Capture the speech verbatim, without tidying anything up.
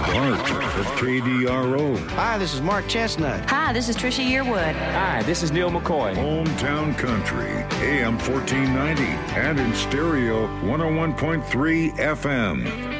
Heart of K D R O. Hi, this is Mark Chestnut. Hi, this is Trisha Yearwood. Hi, this is Neil McCoy. Hometown Country, A M fourteen ninety, and in stereo, one oh one point three F M.